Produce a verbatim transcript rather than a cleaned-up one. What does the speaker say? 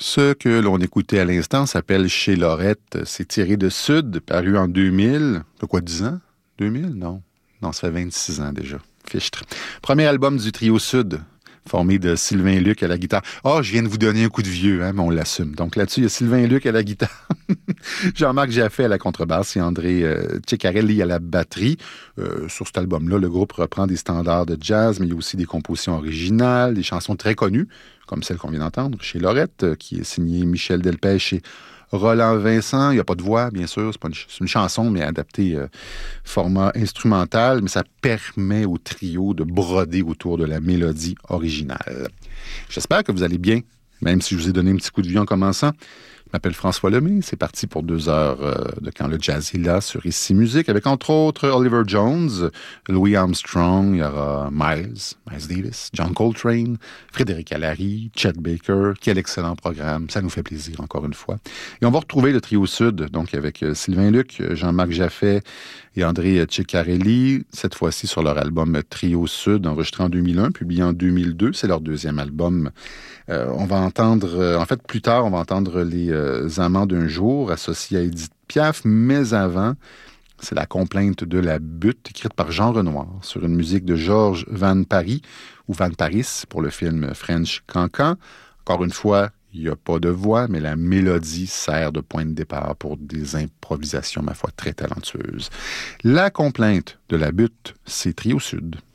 Ce que l'on écoutait à l'instant s'appelle Chez Lorette. C'est tiré de Sud, paru en deux mille. De quoi, dix ans? deux mille? Non. Non, ça fait vingt-six ans déjà. Fichtre. Premier album du trio Sud, formé de Sylvain Luc à la guitare. Ah, oh, je viens de vous donner un coup de vieux, hein, mais on l'assume. Donc là-dessus, il y a Sylvain Luc à la guitare, Jean-Marc Jaffé à la contrebasse et André euh, Ceccarelli à la batterie. Euh, sur cet album-là, le groupe reprend des standards de jazz, mais il y a aussi des compositions originales, des chansons très connues, comme celle qu'on vient d'entendre, Chez Lorette, euh, qui est signée Michel Delpech et Roland Vincent. Il n'y a pas de voix, bien sûr. C'est, pas une, c'est une chanson, mais adaptée euh, format instrumental. Mais ça permet au trio de broder autour de la mélodie originale. J'espère que vous allez bien, même si je vous ai donné un petit coup de vieux en commençant. Je m'appelle François Lemay. C'est parti pour deux heures euh, de Quand le jazz est là sur Ici Musique, avec entre autres Oliver Jones, Louis Armstrong, il y aura Miles, Miles Davis, John Coltrane, Frédéric Allary, Chet Baker. Quel excellent programme. Ça nous fait plaisir, encore une fois. Et on va retrouver le trio Sud, donc avec euh, Sylvain Luc, Jean-Marc Jaffé et André Ceccarelli, cette fois-ci sur leur album Trio Sud, enregistré en deux mille un, publié en deux mille deux. C'est leur deuxième album. Euh, on va entendre, euh, en fait, plus tard, on va entendre les euh, Amants d'un jour, associés à Édith Piaf, mais avant, c'est la complainte de la butte, écrite par Jean Renoir, sur une musique de Georges Van Paris, ou Van Paris, pour le film French Cancan. Encore une fois, il n'y a pas de voix, mais la mélodie sert de point de départ pour des improvisations, ma foi, très talentueuses. La complainte de la butte, c'est Trio Sud.